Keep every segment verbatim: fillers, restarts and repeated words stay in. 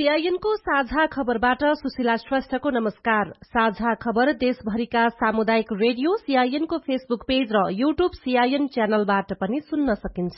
सीआईएनको साझा खबरबाट सुशीला श्रेष्ठको नमस्कार। साझा खबर देशभरिका सामुदायिक रेडियो सीआईएनको फेसबुक पेज र यूट्यूब सीआईएन च्यानलबाट पनि सुन्न सकिन्छ।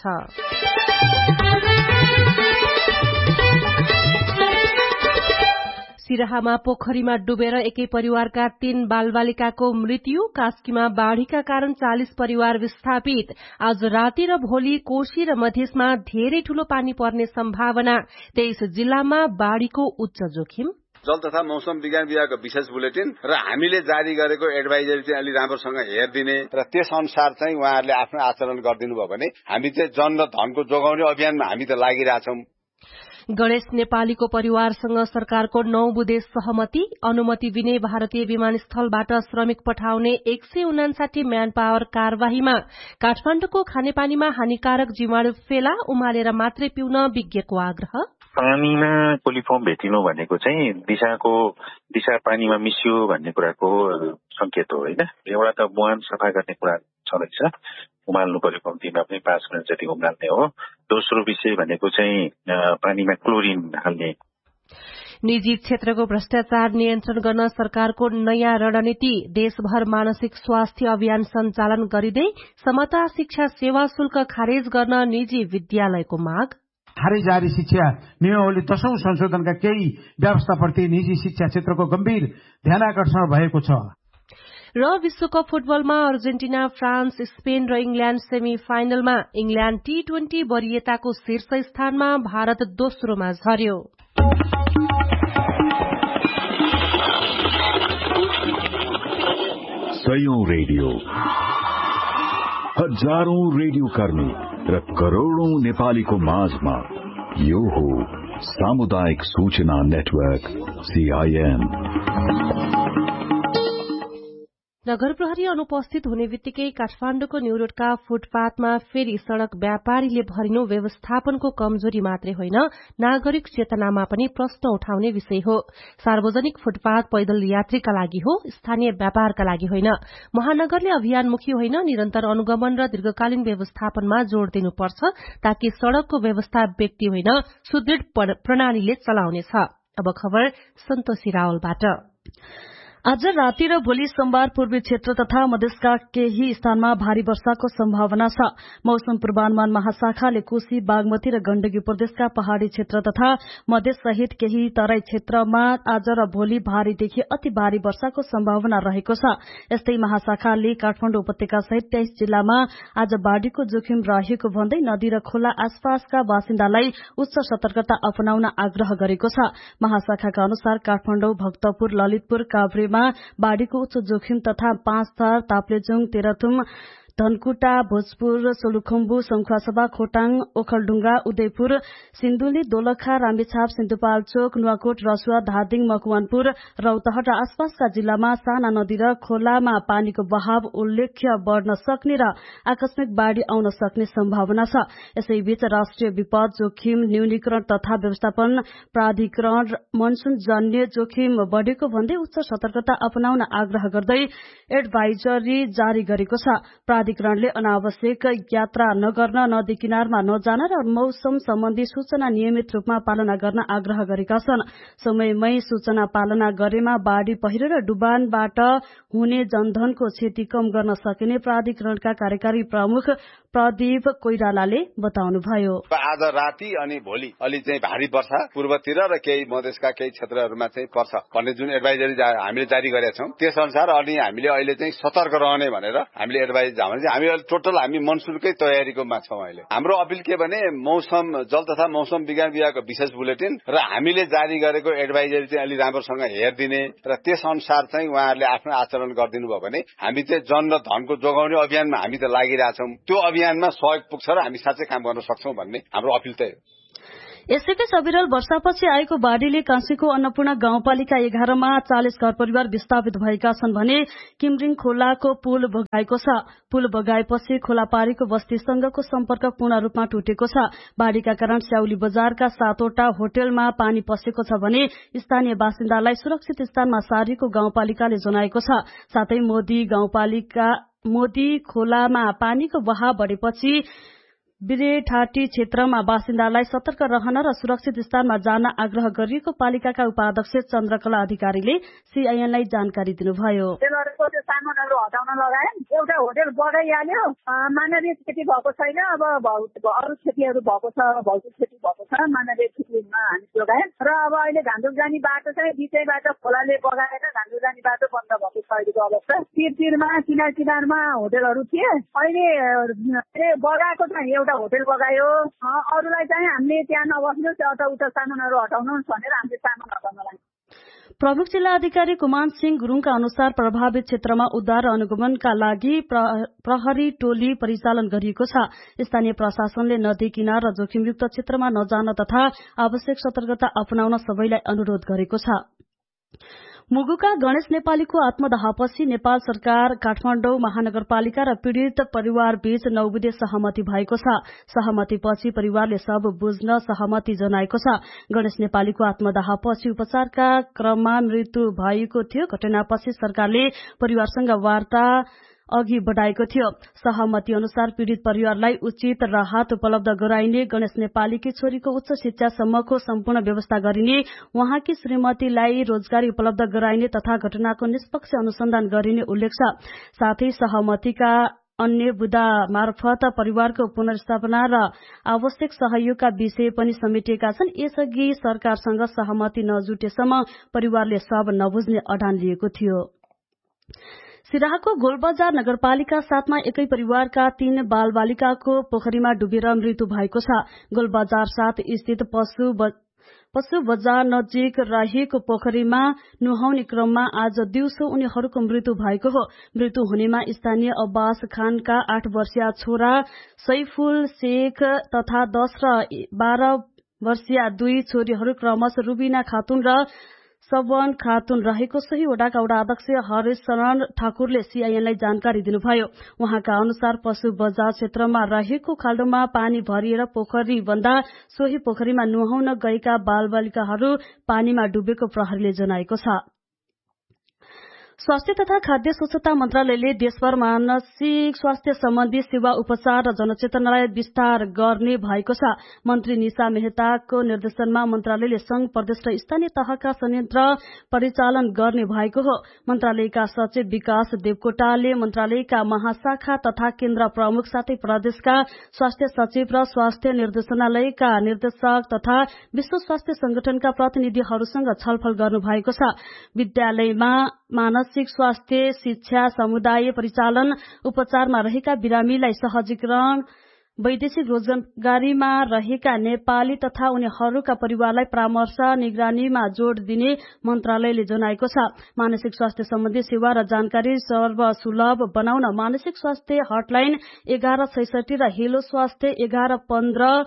सिराहामा पोखरीमा डुबेर एकै परिवारका तीन बालबालिकाको मृत्यु। कास्कीमा बाढ़ीका कारण चालिस परिवार विस्थापित। आज राति र भोलि कोशी र मधेसमा धेरै ठूलो पानी पर्ने सम्भावना। तेइस जिल्लामा बाढ़ीको उच्च जोखिम। जल तथा मौसम विज्ञान विभागको विशेष बुलेटिन र हामीले जारी गरेको एडभाइजरी चाहिँ अलि राम्रोसँग हेरिदिने र त्यस अनुसार चाहिँ उहाँहरूले आफ्नो आचरण गरिदिनु भयो भने हामी चाहिँ जन र धनको जोगाउने अभियानमा हामी त लागिरहेछौं। गणेश नेपालीको परिवारसँग सरकारको नौ बुधे सहमति। अनुमति बिनै भारतीय विमानस्थलबाट श्रमिक पठाउने एक सय उनासाठी म्यान पावर कार्यवाहीमा। काठमाण्डुको खानेपानीमा हानिकारक जीवाणु फेला उमालेर मात्रै पिउन विज्ञको आग्रह। पानीमा कोलिफर्म भेटिनु भनेको चाहिँ दिशाको दिशा पानीमा मिसियो भन्ने कुराको संकेत हो होइन। एउटा त मुहान सफा गर्ने कुरा छँदैछ, उमाल्नु पर्यो, कम्तीमा पनि पाँच मिनट जति उमाल्ने हो। दोस्रो विषय भनेको चाहिँ पानीमा क्लोरिन हाल्ने। निजी क्षेत्रको भ्रष्टाचार नियन्त्रण गर्न सरकारको नयाँ रणनीति। देशभर मानसिक स्वास्थ्य अभियान सञ्चालन गरिँदै समता शिक्षा सेवा शुल्क खारेज गर्न निजी विद्यालयको माग। हारै जारी शिक्षा नियमावली दशौं संशोधनका केही व्यवस्थाप्रति निजी शिक्षा क्षेत्रको गम्भीर ध्यानाकर्षण भएको छ। र विश्वकप फुटबलमा अर्जेन्टिना, फ्रान्स, स्पेन र इंग्ल्याण्ड सेमी फाइनलमा। इंग्ल्याण्ड टी ट्वेन्टी वरियताको शीर्ष स्थानमा, भारत दोस्रोमा झर्यो। सयौं रेडियो, हजारौं रेडियो कर्मी र करोड़ौं नेपालीको माझमा यो हो सामुदायिक सूचना नेटवर्क सीआईएन। नगर प्रहरी अनुपस्थित हुने बित्तिकै काठमाण्डुको न्यू रोडका फुटपाथमा फेरि सड़क व्यापारीले भरिनु व्यवस्थापनको कमजोरी मात्रै होइन, नागरिक चेतनामा पनि प्रश्न उठाउने विषय हो। सार्वजनिक फुटपाथ पैदल यात्रीका लागि हो, स्थानीय व्यापारका लागि होइन। महानगरले अभियानमुखी होइन, निरन्तर अनुगमन र दीर्घकालीन व्यवस्थापनमा जोड़ दिनुपर्छ ताकि सड़कको व्यवस्था व्यक्ति होइन सुदृढ़ प्रणालीले चलाउनेछ। अब खबर सन्तोषी रावलबाट। आज राति र भोलि सोमबार पूर्वी क्षेत्र तथा मधेसका केही स्थानमा भारी वर्षाको सम्भावना छ। मौसम पूर्वानुमान महाशाखाले कोशी, बागमती र गण्डकी प्रदेशका पहाड़ी क्षेत्र तथा मधेस सहित केही तराई क्षेत्रमा आज र भोलि भारीदेखि अति भारी वर्षाको सम्भावना रहेको छ। यस्तै महाशाखाले काठमाडौँ उपत्यका सहित तेइस जिल्लामा आज बाढ़ीको जोखिम रहेको भन्दै नदी र खोला आसपासका बासिन्दालाई उच्च सतर्कता अपनाउन आग्रह गरेको छ। महाशाखाका अनुसार काठमाडौँ, भक्तपुर, ललितपुर, काभ्रेमा बाढ़ीको उच्च जोखिम तथा पाँच थर, ताप्लेजुङ, तेह्रथुम, धनकुटा, भोजपुर, सोलुखुम्बु, संखुवासभा, खोटाङ, ओखलढुङ्गा, उदयपुर, सिन्धुली, दोलखा, रामेछाप, सिन्धुपाल्चोक, नुवाकोट, रसुवा, धादिङ, मकवानपुर, रौतहट र आसपासका जिल्लामा साना नदी र खोलामा पानीको बहाव उल्लेख्य बढ़न सक्ने र आकस्मिक बाढ़ी आउन सक्ने सम्भावना छ। यसैबीच राष्ट्रिय विपद जोखिम न्यूनीकरण तथा व्यवस्थापन प्राधिकरण मनसून जन्य जोखिम बढ़ेको भन्दै उच्च सतर्कता अपनाउन आग्रह गर्दै एडभाइजरी जारी गरेको छ। प्राधिकरणले अनावश्यक यात्रा नगर्न, नदी किनारमा नजान र मौसम सम्बन्धी सूचना नियमित रूपमा पालना गर्न आग्रह गरेका छन्। समयमै सूचना पालना गरेमा बाढ़ी पहिरो र डुबानबाट हुने जनधनको क्षति कम गर्न सकिने प्राधिकरणका कार्यकारी प्रमुख प्रदीप कोइरालाले बताउनुभयो। आज राति अनि भोलि अलि चाहिँ भारी वर्षा पूर्वतिर र केही मधेसका केही क्षेत्रहरूमा चाहिँ पर्छ भन्ने जुन एडभाइजरी हामीले जारी गरेका छौं, त्यस अनुसार अनि हामीले अहिले चाहिँ सतर्क रहने भनेर हामीले एडभाइज हामी टोटल हामी मनसुनकै तयारीकोमा छौं। अहिले हाम्रो अपिल के भने मौसम जल तथा मौसम विज्ञान विभागको विशेष बुलेटिन र हामीले जारी गरेको एडभाइजरी चाहिँ अलि राम्रोसँग हेरिदिने र त्यस अनुसार चाहिँ उहाँहरूले आफ्नो आचरण गरिदिनु भयो भने हामी चाहिँ जन र धनको जोगाउने अभियानमा हामी त लागिरहेछौं। त्यो अभियानमा सहयोग पुग्छ र हामी साँच्चै काम गर्न सक्छौं भन्ने हाम्रो अपिल त हो। यसैबीच अविरल वर्षापछि आएको बाढ़ीले काँसीको अन्नपूर्ण गाउँपालिका एघारमा चालिस घर परिवार विस्थापित भएका छन् भने किमरिङ खोलाको पुल बगाएको छ। पुल बगाएपछि खोलापारीको बस्तीसँगको सम्पर्क पूर्ण रूपमा टुटेको छ। बाढ़ीका कारण स्याउली बजारका सातवटा होटलमा पानी पसेको छ भने स्थानीय बासिन्दालाई सुरक्षित स्थानमा सारेको गाउँपालिकाले जनाएको छ। साथै मोदी गाउँपालिका मोदी खोलामा पानीको बहाव बढेपछि बिरेठाटी क्षेत्रमा बासिन्दालाई सतर्क रहन र सुरक्षित स्थानमा जान आग्रह गरिएको पालिकाका उपाध्यक्ष चन्द्रकला अधिकारीले सीआईएनलाई जानकारी दिनुभयो। सामानहरू हटाउन लगाए, एउटा होटेल बगाइहाल्यो, मानवीय क्षति भएको छैन। अब अरू क्षतिहरू भएको छ, भौतिक क्षति भएको छ, मानवीय क्षतिमा हामी जोगायौँ र अब अहिले घान्दुक जाने बाटो चाहिँ बिचैबाट खोलाले बगाएर घान्दुक जाने बाटो बन्द भएको छ अहिलेको अवस्था। तिर-तिरमा किनार किनारमा होटेलहरू थिए, अहिले बगाएको चाहिँ एउटा होटेल बगायो। अरूलाई चाहिँ हामीले त्यहाँ नबस्नु, उता सामानहरू हटाउनु भनेर हामीले सामान हटाउन लाग्यौँ। प्रमुख जिल्ला अधिकारी कुमान सिंह गुरूङका अनुसार प्रभावित क्षेत्रमा उद्धार र अनुगमनका लागि प्रहरी टोली परिचालन गरिएको छ। स्थानीय प्रशासनले नदी किनार र जोखिमयुक्त क्षेत्रमा नजान तथा आवश्यक सतर्कता अपनाउन सबैलाई अनुरोध गरेको छ। मुगुका गणेश नेपालीको आत्मदाहपछि नेपाल सरकार, काठमाडौँ महानगरपालिका र पीड़ित परिवार बीच नौबुधे सहमति भएको छ। सहमतिपछि परिवारले सब बुझ्न सहमति जनाएको छ। गणेश नेपालीको आत्मदाहपछि उपचारका क्रममा मृत्यु भएको थियो। घटनापछि सरकारले परिवारसँग वार्ता अघि बढ़ाएको थियो। सहमति अनुसार पीड़ित परिवारलाई उचित राहत उपलब्ध गराइने, गणेश नेपालीकी छोरीको उच्च शिक्षासम्मको सम्पूर्ण व्यवस्था गरिने, उहाँकी श्रीमतीलाई रोजगारी उपलब्ध गराइने तथा घटनाको निष्पक्ष अनुसन्धान गरिने उल्लेख छ। साथै सहमतिका अन्य बुदा मार्फत परिवारको पुनर्स्थापना र आवश्यक सहयोगका विषय पनि समेटिएका छन्। यसअघि सरकारसँग सहमति नजुटेसम्म परिवारले सब नबुझ्ने अडान लिएको थियो। सिराहाको गोलबजार नगरपालिका साथमा एकै परिवारका तीन बालबालिकाको पोखरीमा डुबेर मृत्यु भएको छ। गोलबजार साथ स्थित पशु पशु बजार नजिक रहेको पोखरीमा नुहाउने क्रममा आज दिउँसो उनीहरूको मृत्यु भएको हो। मृत्यु हुनेमा स्थानीय अब्बास खानका आठ वर्षीय छोरा सैफुल शेख तथा दस र बाह्र वर्षीय दुई छोरीहरू क्रमशः रुबिना खातुन र सबन खातुन रहेको सही वडाका वडा अध्यक्ष हरेश शरण ठाकुरले सीआईएनलाई जानकारी दिनुभयो। उहाँका अनुसार पशु बजार क्षेत्रमा रहेको खाल्डोमा पानी भरिएर पोखरी बन्दा सोही पोखरीमा नुहाउन गएका बालबालिकाहरू पानीमा डुबेको प्रहरीले जनाएको छ। स्वास्थ्य तथा खाद्य स्वच्छता मन्त्रालयले देशभर मानसिक स्वास्थ्य सम्बन्धी सेवा उपचार र जनचेतनालाई विस्तार गर्ने भएको छ। मन्त्री निशा मेहताको निर्देशनमा मन्त्रालयले संघ प्रदेश र स्थानीय तहका संयन्त्र परिचालन गर्ने भएको हो। मन्त्रालयका सचिव विकास देवकोटाले मन्त्रालयका महाशाखा तथा केन्द्र प्रमुख साथै प्रदेशका स्वास्थ्य सचिव र स्वास्थ्य निर्देशनालयका निर्देशक तथा विश्व स्वास्थ्य संगठनका प्रतिनिधिहरूसँग छलफल गर्नु भएको छ। विद्यालयमा मानसिक स्वास्थ्य शिक्षा समुदाय परिचालन उपचारमा रहेका बिरामीलाई सहजीकरण वैदेशिक रोजगारीमा रहेका नेपाली तथा उनीहरूका परिवारलाई परामर्श निगरानीमा जोड़ दिने मन्त्रालयले जनाएको छ। मानसिक स्वास्थ्य सम्बन्धी सेवा र जानकारी सर्वसुलभ बनाउन मानसिक स्वास्थ्य हटलाइन एघार छैसठी र हेलो स्वास्थ्य एघार पन्ध्र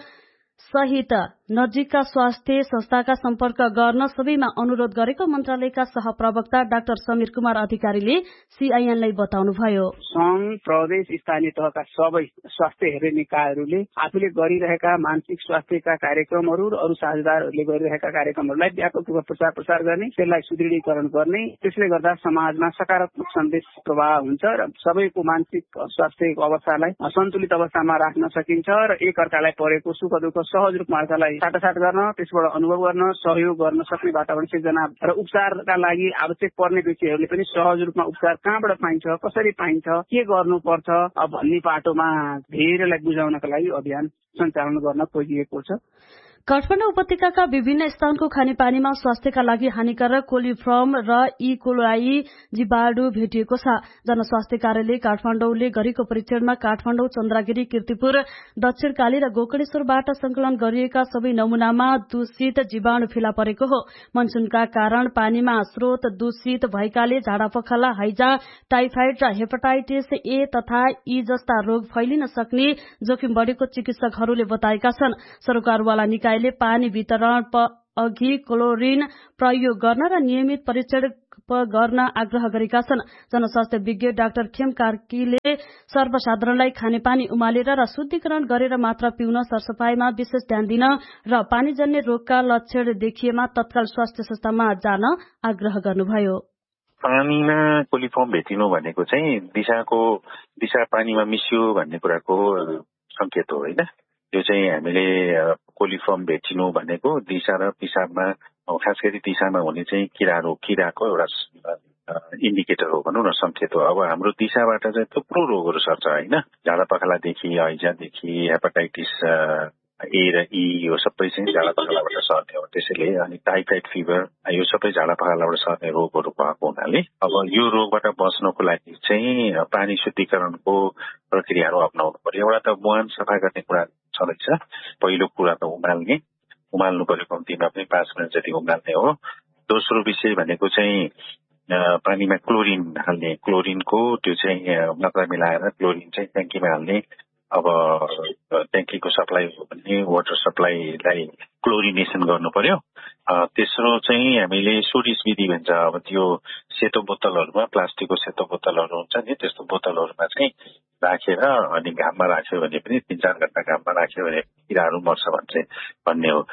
सहित नजिकका स्वास्थ्य संस्थाका सम्पर्क गर्न सबैमा अनुरोध गरेको मन्त्रालयका सहप्रवक्ता डाक्टर समीर कुमार अधिकारीले सीआईएनलाई बताउनुभयो। संघ प्रदेश स्थानीय तहका सबै स्वास्थ्य हेर्ने निकायहरूले आफूले गरिरहेका मानसिक स्वास्थ्यका कार्यक्रमहरू र अरू साझेदारहरूले गरिरहेका कार्यक्रमहरूलाई व्यापक रूपमा प्रचार प्रसार गर्ने, त्यसलाई सुदृढीकरण गर्ने, त्यसले गर्दा समाजमा सकारात्मक सन्देश प्रवाह हुन्छ र सबैको मानसिक स्वास्थ्यको अवस्थालाई सन्तुलित अवस्थामा राख्न सकिन्छ र एक अर्कालाई परेको सुख दुःख सहज रूपमा अर्कालाई साटासाट गर्न, त्यसबाट अनुभव गर्न, सहयोग गर्न सक्ने वातावरण सिर्जना र उपचारका लागि आवश्यक पर्ने व्यक्तिहरूले पनि सहज रूपमा उपचार कहाँबाट पाइन्छ, कसरी पाइन्छ, के गर्नुपर्छ भन्ने पाटोमा धेरैलाई बुझाउनका लागि अभियान सञ्चालन गर्न खोजिएको छ। काठमाडौँ उपत्यकाका विभिन्न स्थानको खानेपानीमा स्वास्थ्यका लागि हानिकारक कोलिफर्म र ई कोलाई जीवाणु भेटिएको छ। जनस्वास्थ्य कार्यालय काठमाडौँले गरेको परीक्षणमा काठमाडौँ, चन्द्रगिरी, कीर्तिपुर, दक्षिणकाली र गोकर्णेश्वरबाट संकलन गरिएका सबै नमूनामा दूषित जीवाणु फेला परेको हो। मनसुनका कारण पानीमा स्रोत दूषित भएकाले झाडापखाला, हैजा, टाइफाइड र हेपाटाइटिस ए तथा ई जस्ता रोग फैलिन सक्ने जोखिम बढ़ेको चिकित्सकहरूले बताएका छन्। सरकारवाला निकाय पानी वितरण अघि क्लोरिन प्रयोग गर्न र नियमित परीक्षण गर्न आग्रह गरेका छन्। जनस्वास्थ्य विज्ञ डाक्टर खेम कार्कीले सर्वसाधारणलाई खानेपानी उमालेर र शुद्धिकरण गरेर मात्र पिउन, सरसफाईमा विशेष ध्यान दिन र पानीजन्य रोगका लक्षण देखिएमा तत्काल स्वास्थ्य संस्थामा जान आग्रह गर्नुभयो। पानीमा कोलिफर्म भेटिनु भनेको चाहिँ दिशाको दिशा पानीमा मिसियो भन्ने कुराको संकेत हो होइन। यो चाहिँ हामीले कोलिफर्म भेटिनो भनेको दिशा र पिसाबमा खास गरी दिशामा हुने चाहिँ किराहरू किराको एउटा इन्डिकेटर हो भनौँ न, संकेत हो। अब हाम्रो दिशाबाट चाहिँ थुप्रो रोगहरू सर्छ होइन, झाडा पखालादेखि हैजादेखि हेपाटाइटिस ए र ई यो सबै चाहिँ झाडा पखालाबाट सर्ने हो। त्यसैले अनि टाइफाइड फिभर यो सबै झाडा पखालाबाट सर्ने रोगहरू भएको हुनाले अब यो रोगबाट बच्नको लागि चाहिँ पानी शुद्धिकरणको प्रक्रियाहरू अप्नाउनु पर्यो। एउटा त मुहान सफा गर्ने कुरा छँदैछ। पहिलो कुरा त उमाल्ने उमाल्नु पर्यो, कम्तीमा पनि पाँच मिनट जति उमाल्ने हो। दोस्रो विषय भनेको चाहिँ पानीमा क्लोरिन हाल्ने, क्लोरिनको त्यो चाहिँ मात्रा मिलाएर क्लोरिन चाहिँ ट्याङ्कीमा हाल्ने। अब ट्याङ्कीको सप्लाई हो भने वाटर सप्लाईलाई क्लोरिनेसन गर्नु पर्यो। तेस्रो चाहिँ हामीले सोडिस विधि भन्छ। अब त्यो सेतो बोतलहरूमा, प्लास्टिकको सेतो बोतलहरू हुन्छ नि, त्यस्तो बोतलहरूमा चाहिँ राखेर अनि घाममा राख्यो भने पनि तीन चार घण्टा घाममा राख्यो भने किराहरू मर्छ भन्छ भन्ने हो।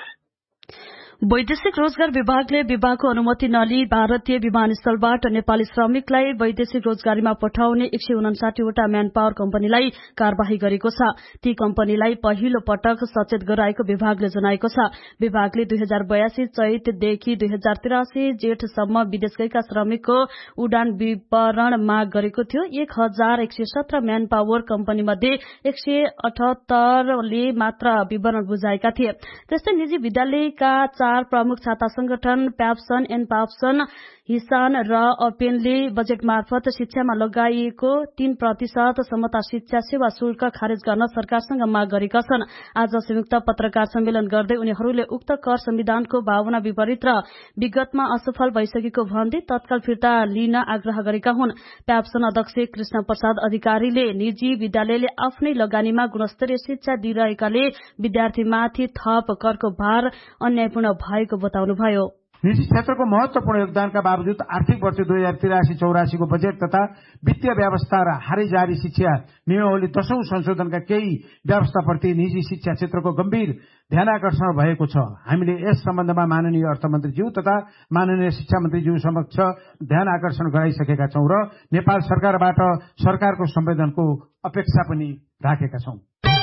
वैदेशिक रोजगार विभागले विभागको अनुमति नलिई भारतीय विमानस्थलबाट नेपाली श्रमिकलाई वैदेशिक रोजगारीमा पठाउने एक सय उनासाठीवटा म्यान पावर कम्पनीलाई कार्यवाही गरेको छ। ती कम्पनीलाई पहिलो पटक सचेत गराएको विभागले जनाएको छ। विभागले दुई हजार बयासी चैतदेखि दुई हजार तिरासी जेठसम्म विदेश गएका श्रमिकको उडान विवरण माग गरेको थियो। एक हजार एक सय सत्र म्यान पावर कम्पनी मध्ये एक सय अठहत्तरले मात्र विवरण बुझाएका थिए। त्यस्तै निजी विद्यालयका चार प्रमुख छाता संगठन प्याप्सन, एनपाप्सन, हिसान र अपेनले बजेट मार्फत शिक्षामा लगाइएको तीन प्रतिशत समता शिक्षा सेवा शुल्क खारेज गर्न सरकारसँग माग गरेका छन्। आज संयुक्त पत्रकार सम्मेलन गर्दै उनीहरूले उक्त कर संविधानको भावना विपरीत र विगतमा असफल भइसकेको भन्दै तत्काल फिर्ता लिन आग्रह गरेका हुन्। प्याप्सन अध्यक्ष कृष्ण प्रसाद अधिकारीले निजी विद्यालयले आफ्नै लगानीमा गुणस्तरीय शिक्षा दिइरहेकाले विद्यार्थीमाथि थप करको भार अन्यायपूर्ण भएको बताउनुभयो। निजी क्षेत्रको महत्वपूर्ण योगदानका बावजुद आर्थिक वर्ष दुई हजार तिरासी चौरासीको बजेट तथा वित्तीय व्यवस्था र हारै जारी शिक्षा नियमावली दशौं संशोधनका केही व्यवस्थाप्रति निजी शिक्षा क्षेत्रको गम्भीर ध्यानाकर्षण भएको छ। हामीले यस सम्बन्धमा माननीय अर्थमन्त्रीज्यू तथा माननीय शिक्षा मन्त्रीज्यू समक्ष ध्यान आकर्षण गराइसकेका छौं र नेपाल सरकारबाट सरकारको संवेदनको अपेक्षा पनि राखेका छौं।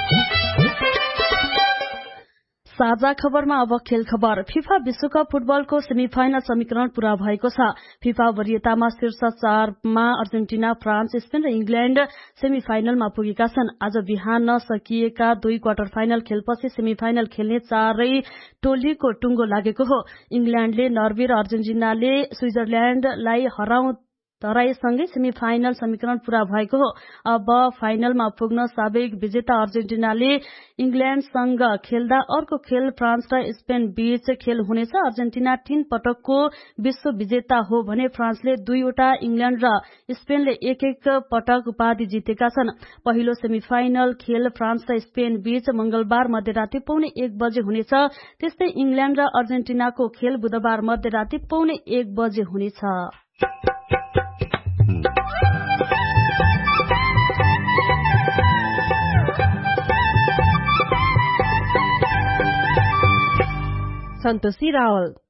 साझा खबरमा अब खेल खबर। फिफा विश्वकप फुटबलको सेमी फाइनल समीकरण पूरा भएको छ। फिफा वरियतामा शीर्ष चारमा अर्जेन्टिना, फ्रान्स, स्पेन र इंग्ल्याण्ड सेमी फाइनलमा पुगेका छन्। आज बिहान सकिएका दुई क्वार्टर फाइनल खेलपछि सेमी फाइनल खेल्ने चारै टोलीको टुङ्गो लागेको हो। इंग्ल्याण्डले नर्वे र अर्जेन्टिनाले स्विजरल्याण्डलाई हराउ तराईसँगै सेमी फाइनल समीकरण पूरा भएको हो। अब फाइनलमा पुग्न साबिक विजेता अर्जेन्टिनाले इंग्ल्याण्डसँग खेल्दा अर्को खेल फ्रान्स र स्पेन बीच खेल हुनेछ। अर्जेन्टिना तीन पटकको विश्व विजेता हो भने फ्रान्सले दुईवटा, इंग्ल्याण्ड र स्पेनले एक एक पटक उपाधि जितेका छन्। पहिलो सेमी फाइनल खेल फ्रान्स र स्पेन बीच मंगलबार मध्यराती पौने एक बजे हुनेछ। त्यस्तै इंग्ल्याण्ड र अर्जेन्टिनाको खेल बुधबार मध्यराती पौने एक बजे हुनेछ। सन्तोषी रावल।